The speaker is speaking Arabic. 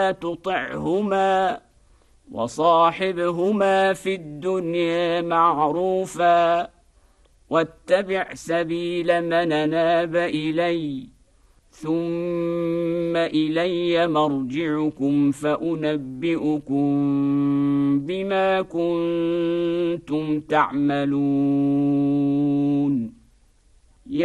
تطعهما وصاحبهما في الدنيا معروفا واتبع سبيل من أناب إلي ثم إلي مرجعكم فأنبئكم بما كنتم تعملون